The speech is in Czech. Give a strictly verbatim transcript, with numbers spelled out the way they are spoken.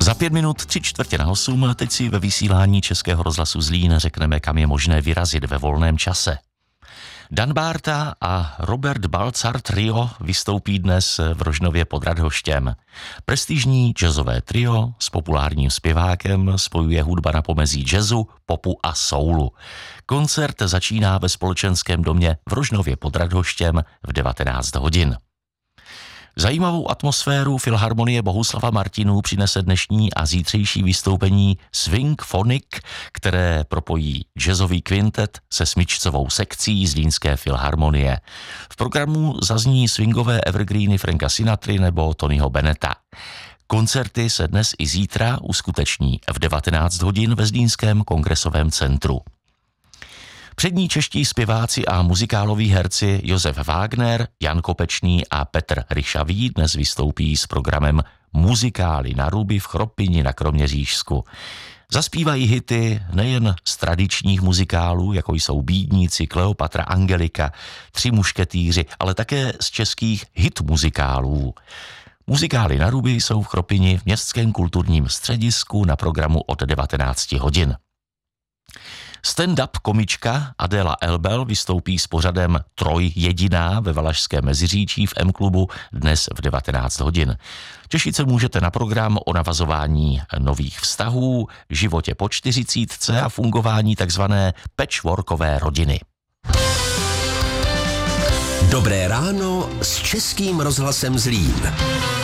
Za pět minut tři čtvrtě na osm, teď si ve vysílání Českého rozhlasu Zlín řekneme, kam je možné vyrazit ve volném čase. Dan Bárta a Robert Balcar trio vystoupí dnes v Rožnově pod Radhoštěm. Prestižní jazzové trio s populárním zpěvákem spojuje hudba na pomezí jazzu, popu a soulu. Koncert začíná ve Společenském domě v Rožnově pod Radhoštěm v devatenáct hodin. Zajímavou atmosféru Filharmonie Bohuslava Martinů přinese dnešní a zítřejší vystoupení Swing Phonic, které propojí jazzový kvintet se smyčcovou sekcí Zlínské filharmonie. V programu zazní swingové evergreeny Franka Sinatry nebo Tonyho Bennetta. Koncerty se dnes i zítra uskuteční v devatenáct hodin ve Zlínském kongresovém centru. Přední čeští zpěváci a muzikáloví herci Josef Wagner, Jan Kopečný a Petr Ryšavý dnes vystoupí s programem Muzikály na ruby v Chropini na Kroměřížsku. Zaspívají hity nejen z tradičních muzikálů, jako jsou Bídníci, Kleopatra, Angelika, Tři mušketýři, ale také z českých hit muzikálů. Muzikály na ruby jsou v Chropini v Městském kulturním středisku na programu od devatenáct hodin. Stand-up komička Adéla Elbel vystoupí s pořadem Troj jediná ve Valašském Meziříčí v M-klubu dnes v devatenáct hodin. Těšit se můžete na program o navazování nových vztahů, životě po čtyřicítce a fungování takzvané patchworkové rodiny. Dobré ráno s Českým rozhlasem Zlín.